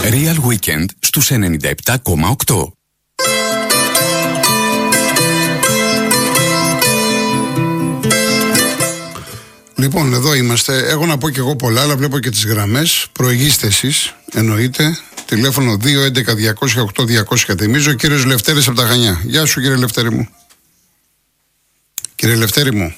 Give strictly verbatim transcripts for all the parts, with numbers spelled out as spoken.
Real Weekend στους ενενήντα επτά κόμμα οκτώ. Λοιπόν, εδώ είμαστε. Έχω να πω και εγώ πολλά, αλλά βλέπω και τις γραμμές. Προηγήστε εσείς, εννοείται. Τηλέφωνο δύο έντεκα διακόσια οκτώ διακόσια. Θυμίζω, ο κύριος Λευτέρης από τα Χανιά. Γεια σου, κύριε Λευτέρη μου. Κύριε Λευτέρη μου.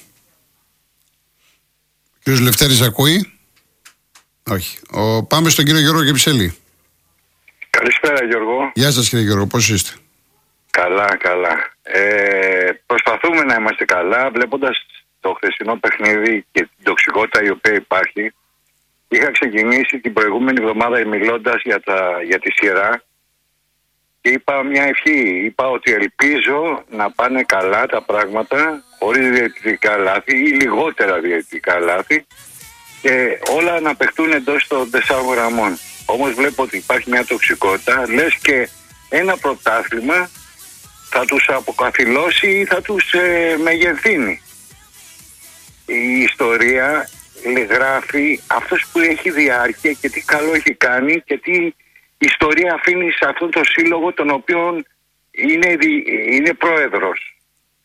Ο κύριος Λευτέρης ακούει? Όχι. Ο, πάμε στον κύριο Γιώργο Κυψέλη. Καλησπέρα, Γιώργο. Γεια σας, κύριε Γιώργο, πώς είστε? Καλά, καλά. Ε, προσπαθούμε να είμαστε καλά, βλέποντας το χθεσινό παιχνίδι και την τοξικότητα η οποία υπάρχει. Είχα ξεκινήσει την προηγούμενη εβδομάδα μιλώντας για, τα, για τη σειρά και είπα μια ευχή. Είπα ότι ελπίζω να πάνε καλά τα πράγματα, χωρίς διαιτητικά λάθη ή λιγότερα διαιτητικά λάθη, και όλα να παιχτούν εντός των τεσσάρων γραμμών. Όμως βλέπω ότι υπάρχει μια τοξικότητα, λες και ένα πρωτάθλημα θα τους αποκαθιλώσει ή θα τους ε, μεγεθύνει. Η ιστορία γράφει αυτός που έχει διάρκεια και τι καλό έχει κάνει και τι ιστορία αφήνει σε αυτόν τον σύλλογο τον οποίο είναι, είναι πρόεδρος.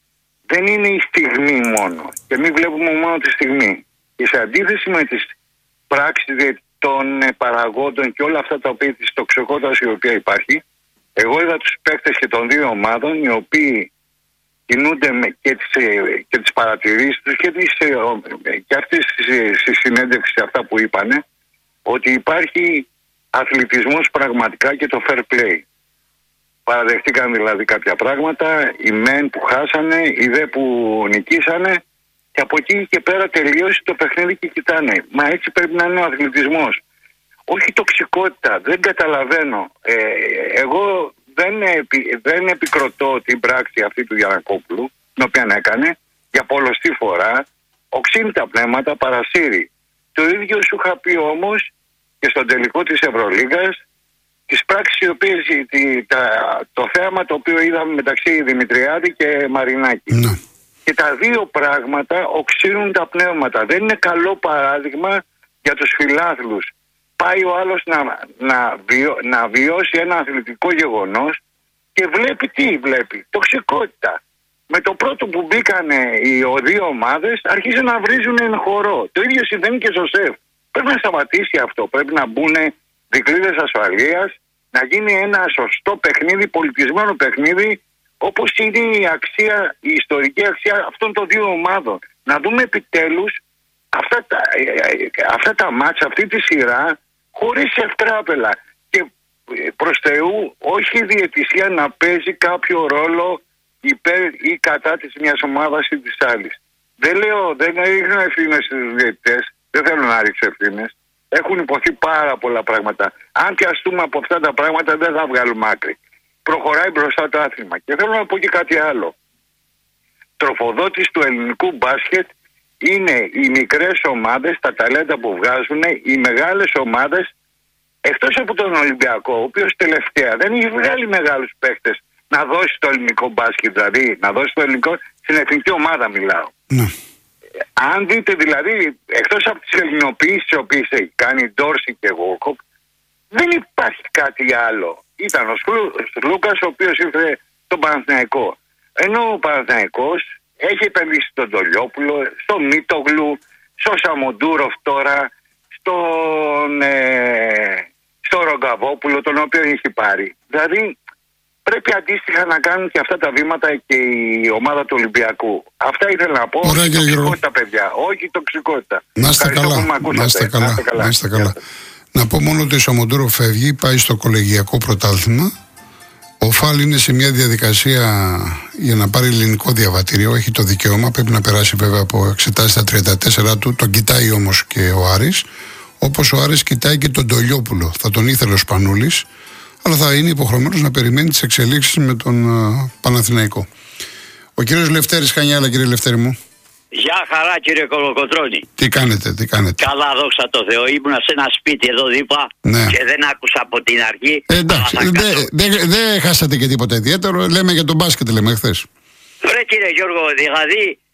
Δεν είναι η στιγμή μόνο και μην βλέπουμε μόνο τη στιγμή. Και σε αντίθεση με τις πράξεις των παραγόντων και όλα αυτά τα οποία της τοξικότητας η οποία υπάρχει, εγώ είδα τους παίκτες και των δύο ομάδων οι οποίοι κινούνται με και τις, και τις παρατηρήσεις τους και, τις, και αυτές στις συνέντευξεις αυτά που είπανε, ότι υπάρχει αθλητισμός πραγματικά και το fair play. Παραδεχτήκαν δηλαδή κάποια πράγματα, οι μεν που χάσανε, οι δε που νικήσανε, και από εκεί και πέρα τελείωσε το παιχνίδι και κοιτάνε. Μα έτσι πρέπει να είναι ο αθλητισμός. Όχι τοξικότητα, δεν καταλαβαίνω. Ε, εγώ δεν, επι, δεν επικροτώ την πράξη αυτή του Γιαννακόπουλου, την οποία έκανε, για πολλοστή φορά, οξύνει τα πνεύματα, παρασύρει. Το ίδιο σου είχα πει όμως και στον τελικό της Ευρωλίγκας, τις πράξεις οι οποίες, τη, τα, το θέαμα το οποίο είδαμε μεταξύ Δημητριάδη και Μαρινάκη. Ναι. Και τα δύο πράγματα οξύνουν τα πνεύματα. Δεν είναι καλό παράδειγμα για τους φιλάθλους. Πάει ο άλλος να, να, βιω, να βιώσει ένα αθλητικό γεγονός και βλέπει τι βλέπει, τοξικότητα. Με το πρώτο που μπήκανε οι δύο ομάδες αρχίζουν να βρίζουν εν χορό. Το ίδιο συμβαίνει και στο ΣΕΦ. Πρέπει να σταματήσει αυτό. Πρέπει να μπουν δικλείδες ασφαλείας, να γίνει ένα σωστό παιχνίδι, πολιτισμένο παιχνίδι, όπως είναι η αξία, η ιστορική αξία αυτών των δύο ομάδων. Να δούμε επιτέλους αυτά τα, αυτά τα μάτσα, αυτή τη σειρά, χωρίς ευτράπελα. Και προς Θεού, όχι η διαιτησία να παίζει κάποιο ρόλο υπέρ ή κατά της μιας ομάδας ή της άλλης. Δεν λέω, δεν ρίχνω ευθύνες στους διαιτητές, δεν θέλω να ρίξω ευθύνες. Έχουν υποθεί πάρα πολλά πράγματα. Αν πιαστούμε από αυτά τα πράγματα δεν θα βγάλουμε άκρη. Προχωράει μπροστά το άθλημα. Και θέλω να πω και κάτι άλλο. Τροφοδότης του ελληνικού μπάσκετ είναι οι μικρές ομάδες, τα ταλέντα που βγάζουν, οι μεγάλες ομάδες, εκτός από τον Ολυμπιακό, ο οποίος τελευταία δεν έχει βγάλει μεγάλους παίχτες να δώσει το ελληνικό μπάσκετ, δηλαδή να δώσει το ελληνικό, στην εθνική ομάδα μιλάω. Ναι. Αν δείτε δηλαδή, εκτός από τις ελληνοποιήσεις τις οποίες έχει κάνει Ντόρση και Γόκοπ, δεν υπάρχει κάτι άλλο. Ήταν ο Σλούκας ο οποίος ήρθε στον Παναθηναϊκό. Ενώ ο Παναθηναϊκός έχει επενδύσει στον Τολιόπουλο, στον Μίτογλου, στον Σαμοντούροφ τώρα, στον ε, στο Ρογκαβόπουλο, τον οποίο έχει πάρει. Δηλαδή πρέπει αντίστοιχα να κάνουν και αυτά τα βήματα και η ομάδα του Ολυμπιακού. Αυτά ήθελα να πω. Ωραία, όχι τοξικότητα, παιδιά. Όχι τοξικότητα. Να είστε καλά. Να είστε καλά. Να είστε καλά. Να είστε καλά. Να πω μόνο ότι ο Σαμοντούρο φεύγει, πάει στο κολεγιακό πρωτάθλημα. Ο Φάλ είναι σε μια διαδικασία για να πάρει ελληνικό διαβατήριο. Έχει το δικαίωμα, πρέπει να περάσει βέβαια από εξετάσεις στα τριάντα τέσσερα του. Τον κοιτάει όμως και ο Άρης. Όπως ο Άρης κοιτάει και τον Τολιόπουλο. Θα τον ήθελε ο Σπανούλης, αλλά θα είναι υποχρεωμένος να περιμένει τις εξελίξεις με τον uh, Παναθηναϊκό. Ο κύριος Λευτέρης Χανιά, αλλά κύριε Λευτέρη μου. Γεια χαρά κύριε Κολοκοτρώνη. Τι κάνετε, τι κάνετε. Καλά, δόξα τω Θεώ. Ήμουνα σε ένα σπίτι εδώ δίπλα, ναι, και δεν άκουσα από την αρχή. Ε, εντάξει, δεν δε, δε, δε χάσατε και τίποτα ιδιαίτερο. Λέμε για τον μπάσκετ, λέμε χθες. Ωραία κύριε Γιώργο, δηλαδή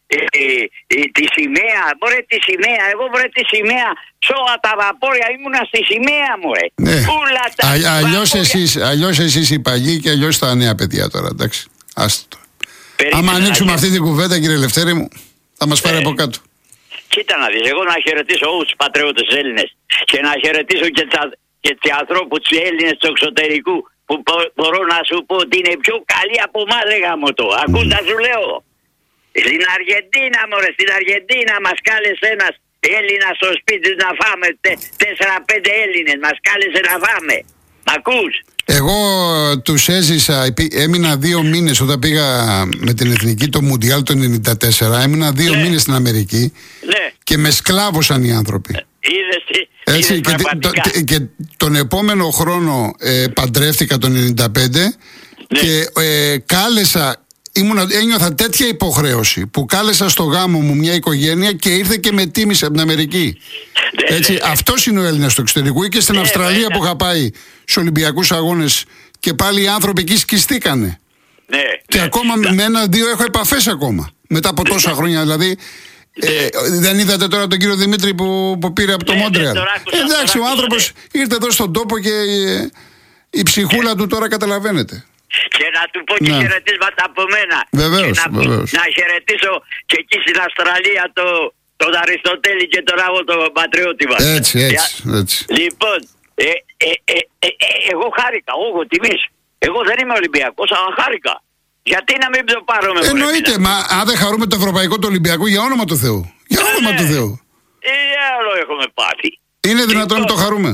ε, ε, ε, τη σημαία, μωρέ τη σημαία, εγώ μωρέ τη σημαία, σε όλα τα βαπόρια ήμουνα στη σημαία μωρέ. Ναι. Ούλα τα Α, αλλιώς, εσείς, αλλιώς εσείς οι παλιοί και αλλιώς τα νέα παιδιά τώρα, εντάξει. Άστο. Άμα ανοίξουμε αυτή την κουβέντα, κύριε Λευτέρη μου, θα μας πάρει ε, από κάτω. Κοίτα να δεις, εγώ να χαιρετήσω όλους τους πατριώτες Έλληνες και να χαιρετήσω και, τσα, και τους ανθρώπους τους Έλληνες του εξωτερικού που μπορώ να σου πω ότι είναι πιο καλοί από εμάς, ρε γάμο το. Mm. Ακούς να σου λέω. Στην Αργεντίνα, μωρέ, στην Αργεντίνα μας κάλεσε ένας Έλληνας στο σπίτι να φάμε. Τέσσερα πέντε Έλληνες μας κάλεσε να φάμε. Μ' ακούς? Εγώ τους έζησα, έμεινα δύο μήνες όταν πήγα με την εθνική το Μουντιάλ το ενενήντα τέσσερα. Έμεινα δύο ναι. μήνες στην Αμερική ναι. και με σκλάβωσαν οι άνθρωποι. Είδες τι. Έτσι, και, το, και τον επόμενο χρόνο ε, παντρεύτηκα το ενενήντα πέντε ναι. και ε, κάλεσα, ήμουνα, ένιωθα τέτοια υποχρέωση που κάλεσα στο γάμο μου μια οικογένεια και ήρθε και με τίμησε από την Αμερική. Ναι, έτσι, ναι, αυτός είναι ο Έλληνας του εξωτερικού. Ή και στην ναι, Αυστραλία ναι, που είχα πάει στους Ολυμπιακούς Αγώνες και πάλι οι άνθρωποι εκεί σκιστήκανε. Ναι, και ναι, ακόμα ναι. με ένα-δύο έχω επαφές ακόμα μετά από τόσα ναι. χρόνια. Δηλαδή Ε, δεν είδατε τώρα τον κύριο Δημήτρη που, που πήρε από το ναι, Μόντρεαλ. Ναι, εντάξει, ο άνθρωπος ναι. ήρθε εδώ στον τόπο και ε, η ψυχούλα ναι. του τώρα καταλαβαίνετε. Και να του πω και ναι. χαιρετίσματα από μένα. Βεβαίως, να, βεβαίως. να χαιρετήσω και εκεί στην Αυστραλία το, τον Αριστοτέλη και τον Ράβο τον πατριώτη μας. Έτσι, έτσι, έτσι. Λοιπόν, ε, ε, ε, ε, ε, εγώ χάρηκα, εγώ τιμής. Εγώ δεν είμαι Ολυμπιακός, αλλά χάρηκα. Γιατί να μην το πάρουμε? Εννοείται, μα αν δεν χαρούμε το ευρωπαϊκό του Ολυμπιακού, για όνομα του Θεού. Για όνομα ε, του Θεού. Ε, άλλο έχουμε πάθει. Είναι δυνατόν να το χαρούμε?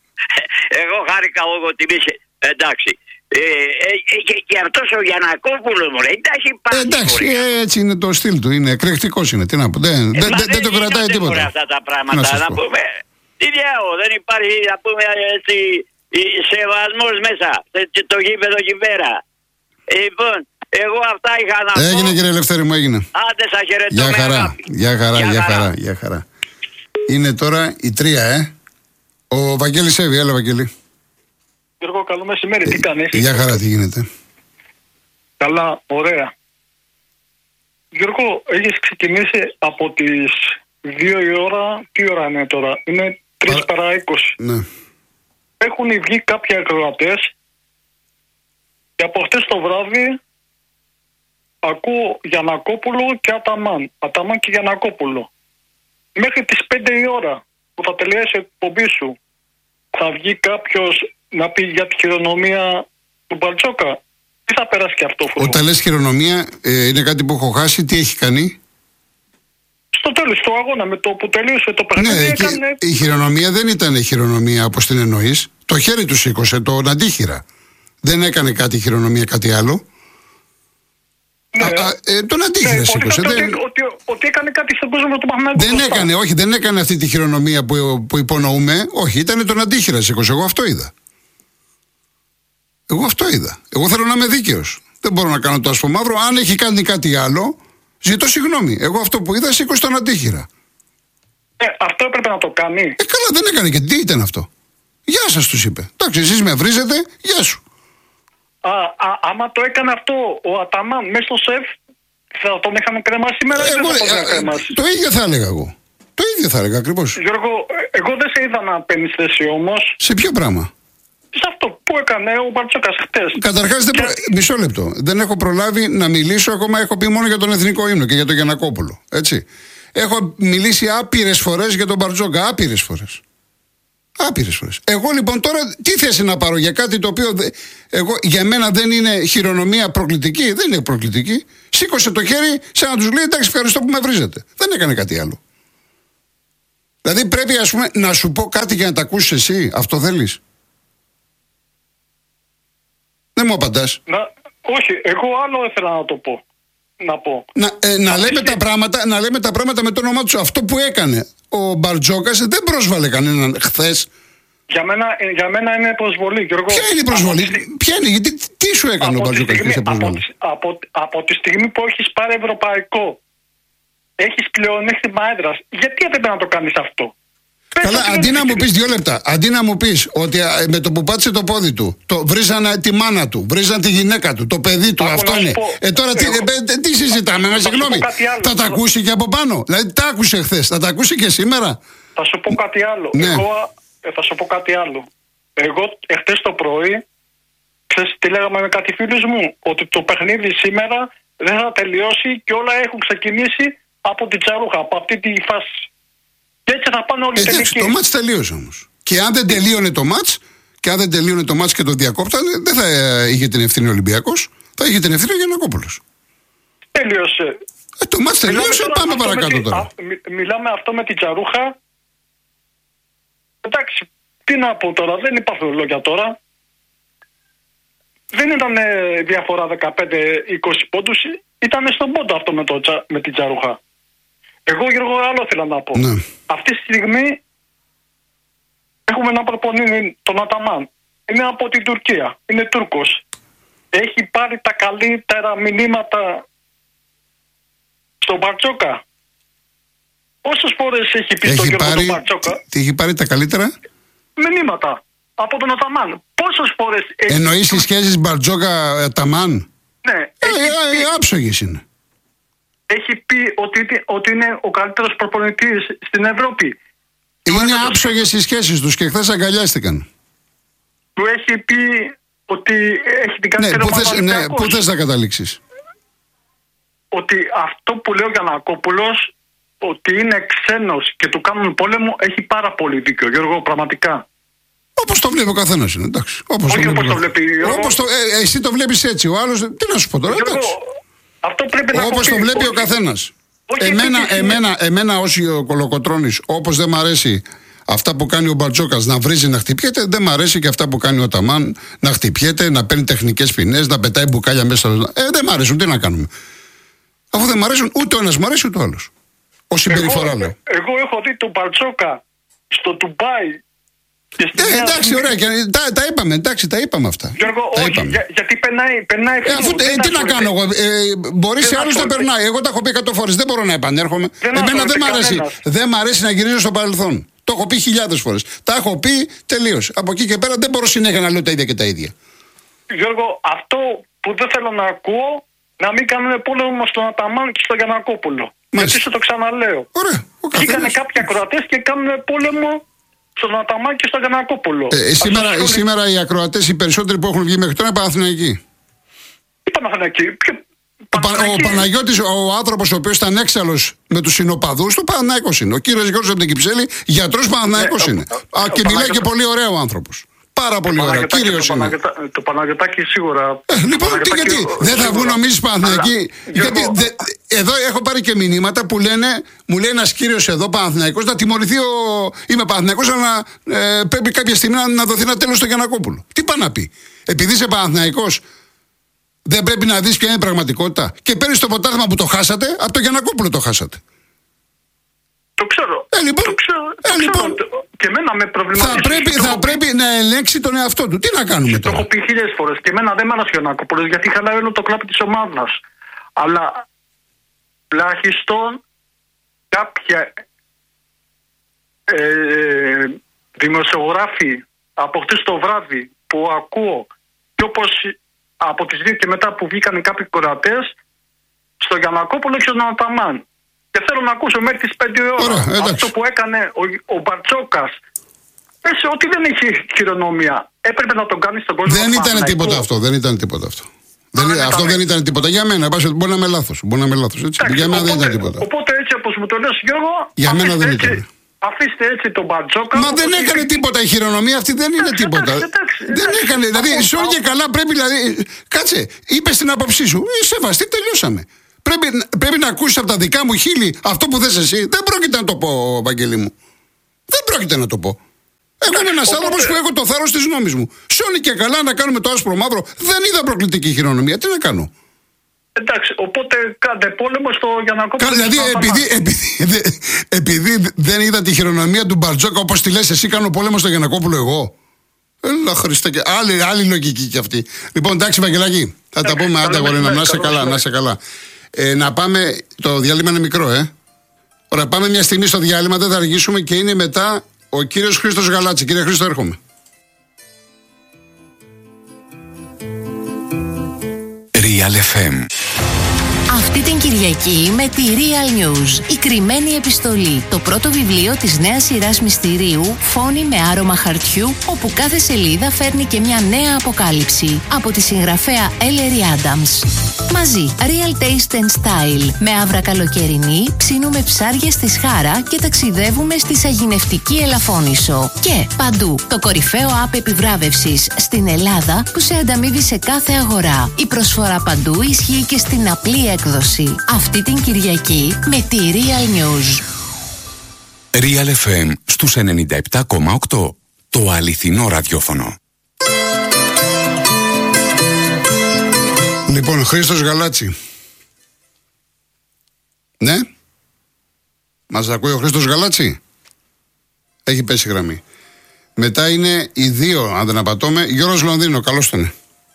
Εγώ χάρηκα εγώ τιμής, εντάξει. Ε, ε, ε, και, και αυτός ο Γιαννακόπουλος μου λέει, εντάξει πάλι. Ε, εντάξει, ε, έτσι είναι το στυλ του, είναι εκρηκτικός είναι, τι να πω, δεν, ε, δεν, δεν, δεν το κρατάει τίποτα. Δεν αυτά τα πράγματα, να, να πούμε, τι διάω, δεν υπάρχει, να πούμε, έτσι, σεβασμός μέσα, το γήπεδο εκεί πέρα. Λοιπόν, εγώ αυτά είχα να πω. Έγινε κύριε Ελευθέρη μου, έγινε. Άντε σας χαιρετώ. Γεια χαρά, γεια χαρά, γεια χαρά, γεια χαρά. Είναι τώρα η τρία, ε. Ο Βαγγέλης Εύη, έλα Βαγγέλη. Γιώργο, καλό μεσημέρι, τι κάνεις? Γεια χαρά, τι γίνεται? Καλά, ωραία. Γιώργο, έχεις ξεκινήσει από τις δύο η ώρα, τι ώρα είναι τώρα? Είναι τρεις παρά είκοσι. Ναι. Έχουν βγει κάποιοι ακροατές και από χτες το βράδυ ακούω Γιαννακόπουλο και Αταμάν. Αταμάν και Γιαννακόπουλο. Μέχρι τις πέντε η ώρα που θα τελειώσει η εκπομπή σου, θα βγει κάποιος να πει για τη χειρονομία του Μπαρτζόκα? Τι θα περάσει και αυτό? Φωτό? Όταν λες χειρονομία, ε, είναι κάτι που έχω χάσει, τι έχει κάνει? Στο τέλος του αγώνα, με το που τελείωσε το παιχνίδι, ναι, έκανε... η χειρονομία δεν ήταν χειρονομία όπως την εννοείς. Το χέρι του σήκωσε, τον αντίχειρα. Δεν έκανε κάτι χειρονομία, κάτι άλλο. Ναι. Α, α, ε, τον αντίχειρα ναι, σήκωσε. Ότι, δεν... ότι, ότι, ότι έκανε κάτι στον κόσμο του Παναθηναϊκού. Δεν μπροστά. έκανε, όχι, δεν έκανε αυτή τη χειρονομία που, που υπονοούμε. Όχι, ήταν τον αντίχειρα σήκωσε. Εγώ αυτό είδα. Εγώ αυτό είδα. Εγώ θέλω να είμαι δίκαιος. Δεν μπορώ να κάνω το άσπρο μαύρο. Αν έχει κάνει κάτι άλλο, ζητώ συγγνώμη. Εγώ αυτό που είδα σήκωσε τον αντίχειρα. Ε, αυτό έπρεπε να το κάνει. Ε, καλά, δεν έκανε. Και τι ήταν αυτό? Γεια σας τους είπε. Εντάξει, εσείς με βρίζετε, γεια σου. Α, α, άμα το έκανε αυτό ο Αταμάν μέσα στο σεφ, θα τον είχαν κρεμάσει σήμερα. Εγώ, δεν θα τον είχαν κρεμάσει. Το ίδιο θα έλεγα εγώ. Το ίδιο θα έλεγα ακριβώς. Γιώργο, εγώ δεν σε είδα να παίρνεις θέση όμως. Σε ποιο πράγμα? Σε αυτό που έκανε ο Μπαρτσόκας χτες. Καταρχάς, δεν προ... μισό λεπτό. Δεν έχω προλάβει να μιλήσω. Ακόμα έχω πει μόνο για τον εθνικό ύμνο και για τον Γιαννακόπουλο. Έτσι. Έχω μιλήσει άπειρες φορές για τον Μπαρτζόκα. Άπειρες φορές. Άπειρες φορές. Εγώ λοιπόν τώρα τι θέση να πάρω για κάτι το οποίο δε... εγώ, για μένα δεν είναι χειρονομία προκλητική? Δεν είναι προκλητική. Σήκωσε το χέρι σαν να τους λέει εντάξει, ευχαριστώ που με βρίζετε. Δεν έκανε κάτι άλλο. Δηλαδή πρέπει, ας πούμε, να σου πω κάτι για να τα ακούσεις εσύ. Αυτό θέλεις? Δεν μου απαντάς. Να, όχι, εγώ άλλο ήθελα να το πω. Να, πω. να, ε, να, λέμε τα πράγματα, να λέμε τα πράγματα με το όνομά του. Αυτό που έκανε ο Μπαρτζόκας δεν πρόσβαλε κανέναν χθες. Για μένα, για μένα είναι προσβολή, Γιώργο. Ποια είναι η προσβολή? Από... Ποια είναι, γιατί τι σου έκανε ο Μπαρτζόκας και σε προσβολή? Από, από, από τη στιγμή που έχεις πάρει ευρωπαϊκό, έχεις πλεονέκτημα έδρας, γιατί έπρεπε να το κάνεις αυτό? Καλά, αντί να μου πεις δύο λεπτά, αντί να μου πεις ότι με το που πάτησε το πόδι του, το βρίζανε τη μάνα του, βρίζανε τη γυναίκα του, το παιδί του, αυτό είναι. Ε, τώρα τι, ε, τι συζητάμε, με συγγνώμη. Θα τα ακούσει και από πάνω. Δηλαδή τα άκουσε χθες, θα τα ακούσει και σήμερα. Θα σου πω κάτι άλλο. Ναι. Εγώ ε, θα σου πω κάτι άλλο. Εγώ εχθές το πρωί, ξέρεις τι λέγαμε με κάτι φίλους μου, ότι το παιχνίδι σήμερα δεν θα τελειώσει και όλα έχουν ξεκινήσει από την Τσαρούχα, από αυτή τη φάση. Και έτσι θα πάνε όλοι οι τελικοί. Το μάτς τελείωσε όμως. Και αν δεν τελείωνε το μάτς, και αν δεν τελείωνε το μάτς και το διακόπτανε, δεν θα είχε την ευθύνη ο Ολυμπιακός, θα είχε την ευθύνη ο Γιαννακόπουλος. Τελείωσε. Ε, το μάτς τελείωσε, πάμε παρακάτω τη, τώρα. Α, μι, μιλάμε αυτό με την Τσαρούχα. Εντάξει, τι να πω τώρα, δεν υπάρχουν λόγια τώρα. Δεν ήταν ε, διαφορά δεκαπέντε είκοσι πόντους, ήταν στον πόντο αυτό με, το, με την Τσαρούχα. Εγώ, Γιώργο, άλλο θέλω να πω. Ναι. Αυτή τη στιγμή έχουμε ένα προπονητή, τον Αταμάν. Είναι από την Τουρκία. Είναι Τούρκος. Έχει πάρει τα καλύτερα μηνύματα στον Μπαρτζόκα. Πόσες φορές έχει πει στον Γιώργο τον Μπαρτζόκα? Τι έχει πάρει τα καλύτερα? Μηνύματα από τον Αταμάν. Πόσες φορές έχει... Εννοείς τις σχέσεις Μπαρτζόκα-Αταμάν? Ναι. Ε, ε, ε, άψογες είναι. Έχει πει ότι, ότι είναι ο καλύτερος προπονητής στην Ευρώπη. Είναι άψογες οι σχέσεις τους και χθες αγκαλιάστηκαν. Του έχει πει ότι έχει την καλύτερη ναι, ομάδα θες, ναι, πού θες να καταλήξεις? Ότι αυτό που λέει ο Γιαννακόπουλος, ότι είναι ξένος και του κάνουν πόλεμο, έχει πάρα πολύ δίκιο, Γιώργο, πραγματικά. Όπως το βλέπει ο καθένας είναι, εντάξει. Όπως Όχι το όπως το βλέπει. Όπως το, ε, εσύ το βλέπεις έτσι, ο άλλος, τι να σου πω τώρα, Γιώργο, εντάξει. Αυτό πρέπει να όπως το βλέπει όχι, ο καθένας. Όχι, εμένα, όχι, εμένα, εμένα ως ο Κολοκοτρώνης, όπως δεν μ' αρέσει αυτά που κάνει ο Μπαρτζόκας να βρίζει, να χτυπιέται, δεν μ' αρέσει και αυτά που κάνει ο Ταμάν να χτυπιέται, να παίρνει τεχνικές ποινές, να πετάει μπουκάλια μέσα. Ε, δεν μ' αρέσουν, τι να κάνουμε. Αφού δεν μ' αρέσουν, ούτε ο ένας μ' αρέσει ούτε ο άλλος. Ο συμπεριφορά λέω. Εγώ έχω δει τον Μπαρτζόκα στο Ντουμπάι. Ε, εντάξει, ωραία, και, τα, τα είπαμε, εντάξει, τα είπαμε αυτά. Γιώργο, τα όχι, είπαμε. Για, γιατί περνάει, περνάει ε, αφού, ε, τι να κάνω εγώ, ε, μπορεί σε άλλους να περνάει. Εγώ τα έχω πει εκατό φορές, δεν μπορώ να επανέρχομαι. Δεν Εμένα δεν μ' αρέσει, δεν μ' αρέσει να γυρίζω στο παρελθόν. Το έχω πει χιλιάδες φορές. Τα έχω πει τελείως. Από εκεί και πέρα δεν μπορώ συνέχεια να λέω τα ίδια και τα ίδια. Γιώργο, αυτό που δεν θέλω να ακούω, να μην κάνουν πόλεμο στον Αταμάν και στον Γιαννακόπουλο. Γιατί σου το ξαναλέω. Ωραία. Βγήκανε κάποιοι ακροατές και κάνουν πόλεμο στον Αταμάν και στον Γιαννακόπουλο. Ε, σήμερα, ε, σήμερα οι ακροατές, οι περισσότεροι που έχουν βγει μέχρι τώρα είναι Παναθηναϊκοί. Τι Παναθηναϊκοί? Ο, Πα, ο Παναγιώτης, ο άνθρωπος ο οποίος ήταν έξαλλος με τους συνοπαδούς του, Παναθηναϊκός είναι. Ο κύριος Γιώργος από την Κυψέλη, γιατρός Παναθηναϊκός ναι, είναι. Ο, Α, ο, και ο μιλάει και πολύ ωραίο ο άνθρωπος. Πάρα πολύ ωραίο. Κύριος είναι. Παναγιώτα, το Παναγιωτάκι σίγουρα. Ε, λοιπόν, τι, γιατί δεν θα βγουν νομίζεις Παναθηναϊκοί? Γιατί δε, εδώ έχω πάρει και μηνύματα που λένε, μου λέει ένας κύριος εδώ Παναθηναϊκός να τιμωρηθεί ο. Είμαι Παναθηναϊκός, αλλά ε, πρέπει κάποια στιγμή να, να δοθεί ένα τέλος στο Γιαννακόπουλο. Τι πάει να πει? Επειδή είσαι Παναθηναϊκός, δεν πρέπει να δεις ποια είναι η πραγματικότητα? Και παίρνεις το ποτάθλημα που το χάσατε, από το Γιαννακόπουλο το χάσατε. Το ξέρω. Ε, λοιπόν, το ξέρω, ε, το λοιπόν ξέρω. Και εμένα με προβληματίζει. Θα πρέπει, θα πρέπει να ελέγξει τον εαυτό του. Τι να κάνουμε τώρα? Το έχω πει χίλιες φορές. Και εμένα δεν μ' άρεσε ο Γιαννακόπουλος, γιατί χαλάει όλο το κλάπι της ομάδας. Αλλά τουλάχιστον κάποια ε, δημοσιογράφοι από χτες το βράδυ που ακούω, και όπως από τις δύο και μετά που βγήκαν κάποιοι κορατές, στο Γιαννακόπουλο και στον Αταμάν. Και θέλω να ακούσω μέχρι τις πέντε ώρα. Ωραία, αυτό που έκανε ο, ο Μπαρτζόκας. Πες ότι δεν έχει χειρονομία. Έπρεπε να τον κάνει στον κόσμο. Δεν ήταν τίποτα αυτό. Δεν ήταν τίποτα αυτό. Δεν, δεν αυτό ήταν... δεν ήταν τίποτα. Για μένα, μπορεί να είμαι λάθος. Μπορεί να είμαι λάθος. Έτσι. Για μένα οπότε, δεν ήταν τίποτα. Οπότε έτσι όπως μου το λες, Γιώργο. Για μένα δεν έτσι, ήταν. Αφήστε έτσι τον Μπαρτζόκα. Μα δεν έκανε είχε... τίποτα. Η χειρονομία αυτή δεν είναι εντάξει, τίποτα. Εντάξει, εντάξει, δεν εντάξει, έκανε. Δηλαδή, σε και καλά πρέπει. Δηλαδή, κάτσε, είπε την άποψή σου. Σεβαστή, τελειώσαμε. Πρέπει, πρέπει να ακούσεις από τα δικά μου χείλη αυτό που θες εσύ. Δεν πρόκειται να το πω, Βαγγέλη μου. Δεν πρόκειται να το πω. Εγώ είμαι ένας άνθρωπος που έχω το θάρρος της γνώμης μου. Σώνει και καλά να κάνουμε το άσπρο μαύρο. Δεν είδα προκλητική χειρονομία. Τι να κάνω? Εντάξει, οπότε κάντε πόλεμο στο Γιαννακόπουλο. Δηλαδή, επειδή, επειδή, επειδή δεν είδα τη χειρονομία του Μπαρτζόκα όπως τη λες εσύ, κάνω πόλεμο στο Γιαννακόπουλο εγώ. Έλα Χριστέ, και άλλη, άλλη λογική κι αυτή. Λοιπόν, εντάξει, Βαγγελάκη, θα τα πούμε άντα γορίνα. Να είσαι καλά, να είσαι καλά. Ε, να πάμε, το διάλειμμα είναι μικρό, ε. Ωραία, πάμε μια στιγμή στο διάλειμμα, δεν θα αργήσουμε και είναι μετά Ο κύριος Χρήστος Γαλάτση. Κύριε Χρήστο, έρχομαι. Real εφ εμ. Αυτή την Κυριακή με τη Real News. Η κρυμμένη επιστολή. Το πρώτο βιβλίο της νέας σειράς μυστηρίου Φόνοι με άρωμα χαρτιού, όπου κάθε σελίδα φέρνει και μια νέα αποκάλυψη. Από τη συγγραφέα Ellery Adams. Μαζί, Real Taste and Style. Με άβρα καλοκαιρινή, ψήνουμε ψάρια στη Σχάρα και ταξιδεύουμε στη σαγηνευτική Ελαφώνησο. Και παντού, το κορυφαίο app επιβράβευσης στην Ελλάδα που σε ανταμείβει σε κάθε αγορά. Η προσφορά παντού ισχύει και στην απλή έκδοση. Αυτή την Κυριακή με τη Real News. Real εφ εμ στους ενενήντα επτά κόμμα οκτώ. Το αληθινό ραδιόφωνο. Λοιπόν, Χρήστος Γαλάτση. Ναι. Μας ακούει ο Χρήστος Γαλάτση. Έχει πέσει γραμμή. Μετά είναι οι δύο, αν δεν απατώμε. Γιώργος Λονδίνο, καλώς τον.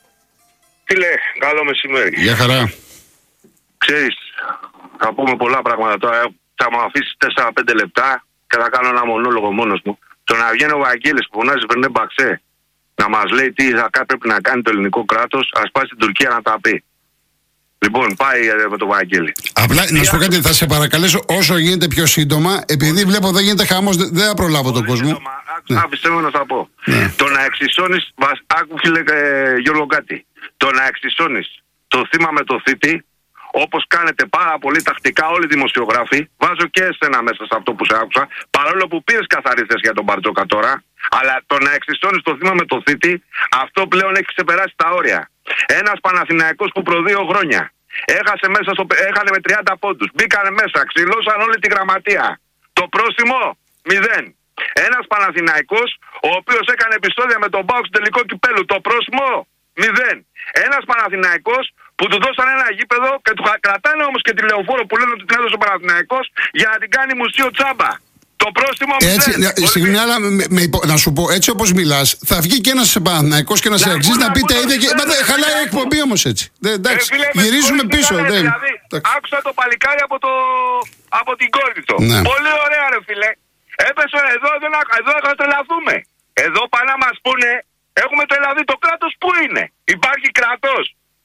Φίλε, καλό μεσημέρι. Γεια χαρά. Ξέρεις, θα πούμε πολλά πράγματα τώρα. Θα μου αφήσεις τέσσερα πέντε λεπτά και θα κάνω ένα μονόλογο μόνος μου. Το να βγαίνει ο Βαγγέλης που φωνάζει Βερνέ Μπαξέ να μας λέει τι θα πρέπει να κάνει το ελληνικό κράτος, ας πάει στην Τουρκία να τα πει. Λοιπόν, πάει με τον Βαγγέλη. Απλά να σου πω κάτι, θα σε παρακαλέσω όσο γίνεται πιο σύντομα, επειδή βλέπω δεν γίνεται χαμός, δεν θα προλάβω τον κόσμο. Ναι. Άφησε με να θα πω. Ναι. Το να εξισώνεις, άκου φίλε ε, Γιώργο κάτι, το να εξισώνεις το θύμα με το θήτη, όπως κάνετε πάρα πολύ τακτικά όλοι οι δημοσιογράφοι, βάζω και εσένα μέσα σε αυτό που σε άκουσα, παρόλο που πήρες καθαρή θέση για τον Μπαρτζόκα τώρα, αλλά το να εξισώνεις το θύμα με το θήτη, αυτό πλέον έχει ξεπεράσει τα όρια. Ένας Παναθηναϊκός που προ δύο χρόνια έχασε μέσα στο, έχανε με τριάντα πόντους, μπήκανε μέσα, ξυλώσαν όλη τη γραμματεία. Το πρόστιμο, μηδέν. Ένας Παναθηναϊκός, ο οποίος έκανε επεισόδια με τον ΠΑΟΚ στο τελικό κυπέλου, το πρόστιμο, μηδέν. Ένας Παναθηναϊκός που του δώσαν ένα γήπεδο και του κρατάνε όμως και τη λεωφόρο που λένε ότι την έδωσε ο Παναθηναϊκός για να την κάνει μουσείο τσάμπα. Το πρόστιμο έτσι, μηδέν. Συγγνώμη, αλλά με, με, να σου πω, έτσι όπως μιλάς, θα βγει και ένας Παναθηναϊκός και ένας Αεξής να πει τα ίδια και. Μα, χαλάει η εκπομπή όμως έτσι. Δε, εντάξει, ε, φίλε, γυρίζουμε πίσω. Δε, δηλαδή, άκουσα το παλικάρι από, το, από την κόρη του. Ναι. Πολύ ωραία, ρε φίλε. Έπεσε εδώ, εδώ, εδώ θα τρελαθούμε. Εδώ πάνε να μας πούνε, έχουμε τρελαθεί, το κράτος που είναι. Υπάρχει κράτος.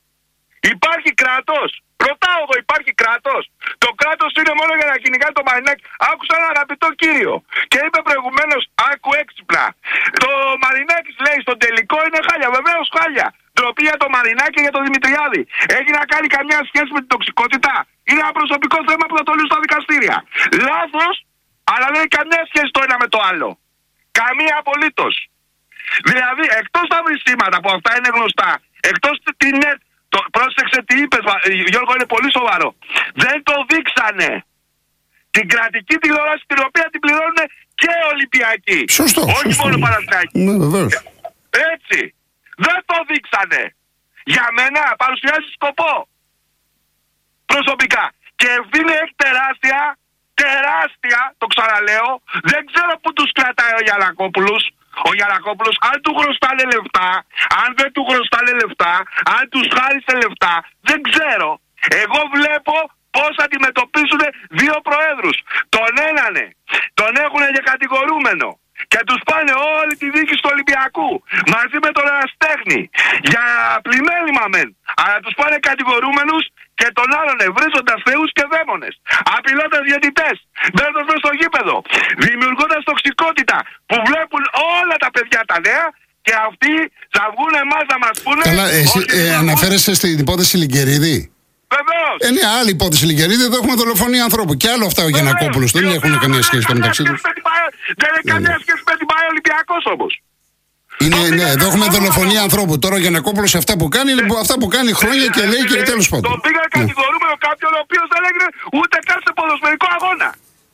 Υπάρχει κράτος. Ρωτάω εγώ, υπάρχει κράτος. Το κράτος είναι μόνο για να κυνηγάει το Μαρινάκι. Άκουσα έναν αγαπητό κύριο και είπε προηγουμένως, άκου έξυπνα. Το Μαρινάκι λέει στον τελικό είναι χάλια. Βεβαίως χάλια. Ντροπή για το Μαρινάκι και για τον Δημητριάδη. Έχει να κάνει καμιά σχέση με την τοξικότητα. Είναι ένα προσωπικό θέμα που θα το λύσουν στα δικαστήρια. Λάθος, αλλά δεν έχει καμιά σχέση το ένα με το άλλο. Καμία απολύτως. Δηλαδή, εκτός τα βρισίματα που αυτά είναι γνωστά, εκτός την net. Το, πρόσεξε τι είπες, Γιώργο, είναι πολύ σοβαρό. Δεν το δείξανε. Την κρατική τηλεόραση την οποία την πληρώνουν και Ολυμπιακοί. Σωστό. Όχι μόνο Παναθηναϊκοί. Ναι, βεβαίως. Έτσι. Δεν το δείξανε. Για μένα παρουσιάζει σκοπό. Προσωπικά. Και ευθύνη έχει τεράστια, τεράστια, το ξαναλέω. Δεν ξέρω που τους κρατάει ο Γιαννακόπουλος. Ο Γιαννακόπουλος, αν του χρωστάνε λεφτά, αν δεν του χρωστάνε λεφτά, αν τους χάρισε λεφτά, δεν ξέρω. Εγώ βλέπω πώς αντιμετωπίζουν δύο προέδρους. Τον ένανε, τον έχουν για κατηγορούμενο και τους πάνε όλη τη διοίκηση του Ολυμπιακού μαζί με τον Εραστέχνη για πλημέλημα μεν, αλλά τους πάνε κατηγορούμενους και τον άλλον βρίζοντας θεούς και δαίμονες, απειλώντας διαιτητές, μπαίνοντας μέσα στο γήπεδο, δημιουργώντας τοξικότητα που βλέπουν όλα τα παιδιά τα νέα και αυτοί θα βγουν εμάς να μας πούνε. Καλά, εσύ ε, ε, αναφέρεσαι στην υπόθεση Λιγκερίδη. Βεβαίως. Ε, ναι, άλλη υπόθεση Λιγκερίδη, εδώ έχουμε δολοφονία ανθρώπου. Και άλλο αυτά ο Γιαννακόπουλος, δεν έχουν καμία σχέση το μεταξύ τους. Δεν έχει καμία σχέση με την ΠΑΕ Ολυμπιακός όμως. Είναι, ναι, εδώ έχουμε δολοφονία ανθρώπου. Τώρα ο Γιαννακόπουλος αυτά που κάνει, ναι. αυτά που κάνει χρόνια και λέει και τέλος πάντων. Τον πήγα κατηγορούμενο κάποιον ο οποίος δεν έγινε ούτε καν σε ποδοσφαιρικό αγώνα.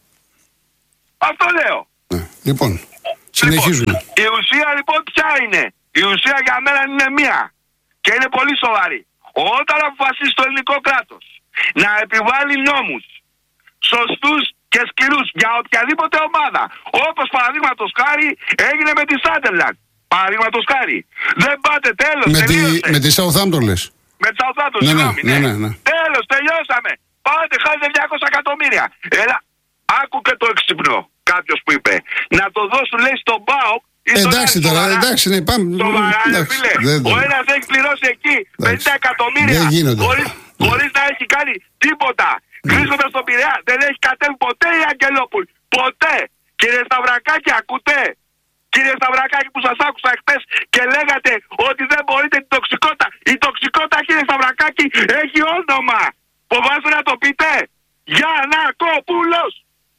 Αυτό λέω. Ναι. Λοιπόν, συνεχίζουμε. Λοιπόν, η ουσία λοιπόν ποια είναι? Η ουσία για μένα είναι μία και είναι πολύ σοβαρή. Όταν αποφασίσει το ελληνικό κράτος να επιβάλλει νόμους σωστούς και σκληρούς για οποιαδήποτε ομάδα, όπως παραδείγματος χάρη έγινε με τη Sunderland. Παραδείγματος χάρη. Δεν πάτε, τέλος, με τελείωσε. Τη, με τη Southampton λες. Με τη Southampton, ναι, συγγνώμη, ναι, ναι. ναι, ναι. Τέλος, τελειώσαμε. Πάτε, χάσετε διακόσια εκατομμύρια. Έλα, άκου και το εξυπνό. κάποιος που είπε. Να το δώσουν, λέει, στον ΠΑΟΚ. Εντάξει τώρα, εντάξει, ναι, πάμε. Σοβαρά, φίλε. Ο ένας έχει πληρώσει εκεί πενήντα εκατομμύρια χωρίς, χωρίς να έχει κάνει τίποτα. Βρίσκοντας στον Πειραιά, δεν έχει κατέβει ποτέ η Αγγελόπουλη. Ποτέ. Κύριε Σταυρακάκη, ακούτε? Κύριε Σταυρακάκη, που σας άκουσα χτες και λέγατε ότι δεν μπορείτε την τοξικότητα. Η τοξικότητα, κύριε Σταυρακάκη, έχει όνομα. Φοβάστε να το πείτε? Γιαννακόπουλος.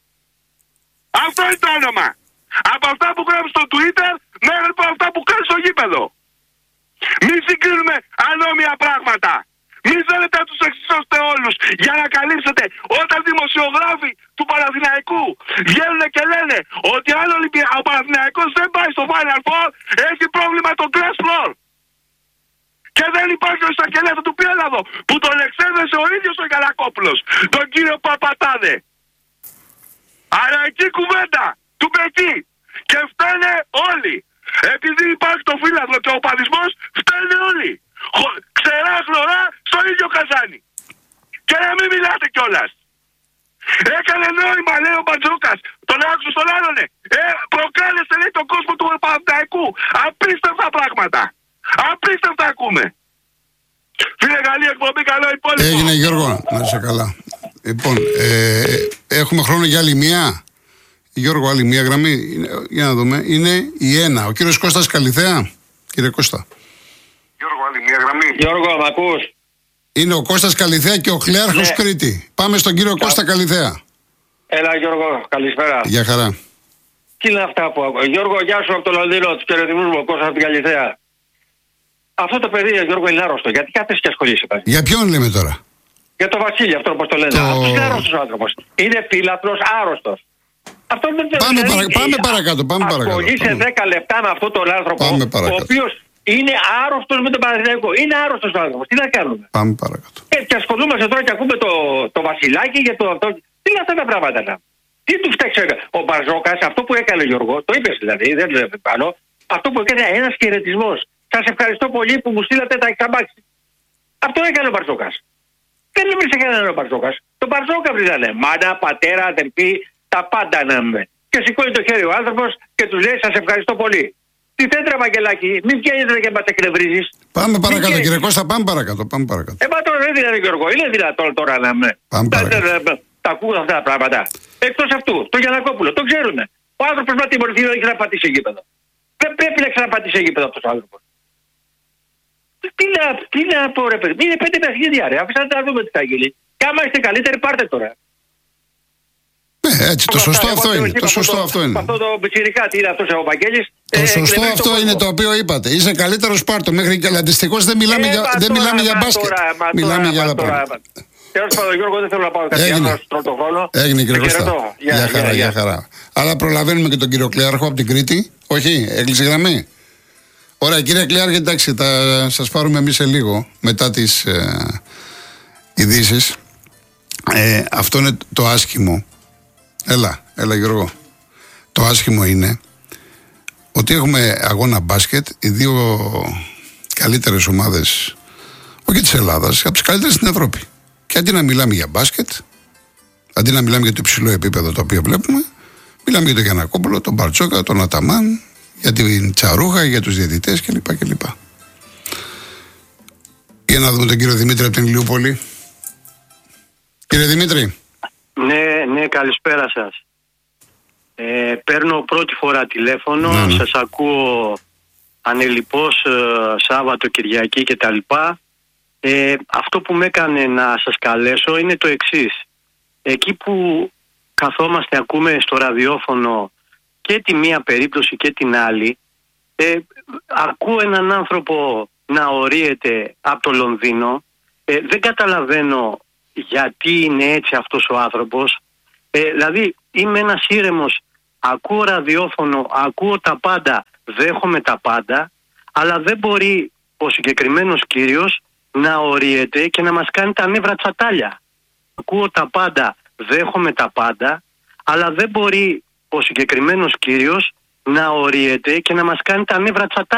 Αυτό είναι το όνομα. Από αυτά που γράφει στο Twitter μέχρι από αυτά που κάνει στο γήπεδο. Μην συγκρίνουμε ανώμια πράγματα. Μην θέλετε να τους εξισώσετε όλους για να καλύψετε. Όταν δημοσιογράφοι του Παναθηναϊκού βγαίνουν και λένε ότι αν ο Παναθηναϊκός δεν πάει στο Final Four, έχει πρόβλημα το Glass Floor. Και δεν υπάρχει ο εισαγγελέας, θα του πει έλα εδώ, που τον εξέδεσε ο ίδιος ο Γιαννακόπουλος, τον κύριο Παπατάδε. Αλλά εκεί κουβέντα, του εκεί. Και φταίνε όλοι. Επειδή υπάρχει το φύλαδρο και ο παδισμός, φταίνε όλοι. Ξερά χλωρά στο ίδιο καζάνι. Και να μην μιλάτε κιόλας. Έκανε νόημα, λέει ο Μπατζόκας. Τον άκουσε στον άλλον. Ε, προκάλεσε, λέει, τον κόσμο του Παναθηναϊκού. Απίστευτα πράγματα. Απίστευτα ακούμε. Φίλε, καλή εκπομπή, καλό υπόλοιπο. Έγινε, Γιώργο, να είσαι καλά. Λοιπόν, ε, έχουμε χρόνο για άλλη μία. Γιώργο, άλλη μία γραμμή. Για να δούμε. Είναι η ένα. Ο κύριος Κώστας Καλιθέα. Κύριε Κώστα. Γιώργο, άλλη μία γραμμή. Γιώργο, μ' ακούς? Είναι ο Κώστας Καλιθέα και ο Χλέαρχος, ναι. Κρήτη. Πάμε στον κύριο Κα... Κώστα Καλιθέα. Έλα, Γιώργο, καλησπέρα. Γεια χαρά. Τι είναι αυτά που ακούω? Γιώργο, γεια σου από το Λονδίνο, του χαιρετισμούς μου, ο Κώστας από την Καλιθέα. Αυτό το παιδί, Γιώργο, είναι άρρωστο. Γιατί κάθεσαι και ασχολείσαι πάλι? Για ποιον λέμε τώρα? Για τον Βασίλη, αυτό όπως το λένε. Το... Αυτό είναι άρρωστος άνθρωπος. Είναι φύλατρος, άρρωστος. Αυτό δεν πάμε, δηλαδή, παρα... πάμε παρακάτω. Πάμε παρακάτω. Ασχολείσαι δέκα λεπτά με αυτόν τον άνθρωπο, ο οποίος είναι άρρωστος με τον Παναθηναϊκό. Είναι άρρωστος ο άνθρωπος. Τι να κάνουμε? Πάμε παρακάτω. Ε, και ασχολούμαστε τώρα και ακούμε το, το Βασιλάκι για το αυτό. Τι είναι αυτά τα πράγματα να. Τι του φταίξε ο Μπαρζόκας, αυτό που έκανε, Γιώργο, το είπες δηλαδή, δεν το πάνω. Αυτό που έκανε, ένας χαιρετισμός. Σας ευχαριστώ πολύ που μου στείλατε τα εξαμπάξι. Αυτό έκανε ο Μπαρζόκας. Δεν έβρισε κανέναν ο Μπαρζόκας. Τον Μπαρζόκα βρίζανε. Μάνα, πατέρα, αδερφή, τα πάντα να είμαι. Και σηκώνει το χέρι ο άνθρωπος και τους λέει σας ευχαριστώ πολύ. Τι θέλετε, Βαγγελάκη, μην βγαίνετε και μας εκνευρίζεις. Πάμε παρακάτω, κύριε Κώστα, πάμε παρακάτω. Πάμε παρακάτω. Ε, μα τώρα δεν είναι, Γιώργο, είναι δυνατόν τώρα να με. Πάμε παρακάτω. Τα, τα ακούω αυτά τα πράγματα. Εκτός αυτού, το Γιαννακόπουλο, το ξέρουνε. Ο άνθρωπος να τιμωρηθεί δεν έχει ξαναπατήσει γήπεδο. Δεν πρέπει να ξαναπατήσει γήπεδο αυτός ο άνθρωπος. Τι να, τι να πω, ρε παιδί, είναι πέντε παιχνίδια, ρε. Αφήσατε να δούμε τι θα γίνει. Και άμα είστε καλύτεροι, πάρτε τώρα. Ναι, έτσι, το σωστό αυτό είναι. Το σωστό αυτό είναι. Αυτό το πιτσιρικά, τι είναι αυτό ο Βαγγέλης. Το σωστό αυτό είναι το οποίο είπατε. Είσαι καλύτερος, πάρτο. Μέχρι και αντιστοιχώς δεν μιλάμε για μπάσκετ. Μιλάμε για άλλα πράγματα. Τέλος πάντων, Γιώργο, δεν θέλω να πάω κάτι άλλο στον πρώτο χρόνο. Έγινε, κύριε Κώστα. Γεια χαρά, γεια χαρά. Αλλά προλαβαίνουμε και τον κύριο Κλέαρχο από την Κρήτη. Όχι, έκλεισε γραμμή. Ωραία, κύριε Κλέαρχε, εντάξει, θα σας πάρουμε εμείς σε λίγο μετά τις ε, ειδήσεις. Ε, αυτό είναι το άσχημο. Έλα, έλα Γιώργο. Το άσχημο είναι ότι έχουμε αγώνα μπάσκετ, οι δύο καλύτερες ομάδες, όχι της Ελλάδας, από τις καλύτερες στην Ευρώπη. Και αντί να μιλάμε για μπάσκετ, αντί να μιλάμε για το υψηλό επίπεδο το οποίο βλέπουμε, μιλάμε για τον Γιαννακόπουλο, τον Μπαρτσόκα, τον Αταμάν, για την Τσαρούχα, για τους διαιτητές κλπ. κλπ. Για να δούμε τον κύριο Δημήτρη από την Ηλιούπολη. Κύριε Δημήτρη. Ναι, ναι, καλησπέρα σας. Ε, παίρνω πρώτη φορά τηλέφωνο, ναι, ναι. Σας ακούω ανελιπώς ε, Σάββατο, Κυριακή κτλ. Ε, αυτό που με έκανε να σας καλέσω είναι το εξής. Εκεί που καθόμαστε, ακούμε στο ραδιόφωνο και τη μία περίπτωση και την άλλη, ε, ακούω έναν άνθρωπο να ορίεται από το Λονδίνο, ε, δεν καταλαβαίνω γιατί είναι έτσι αυτός ο άνθρωπος. Ε, δηλαδή είμαι ένας ήρεμος, ακούω ραδιόφωνο, ακούω τα πάντα, δέχομαι τα πάντα, αλλά δεν μπορεί ο συγκεκριμένος κύριος να ορίεται και να μας κάνει τα νεύρα τσατάλια. Ακούω τα πάντα, δέχομαι τα πάντα, αλλά δεν μπορεί ο συγκεκριμένος κύριος να ορίεται και να μας κάνει τα νεύρα τσατάλια.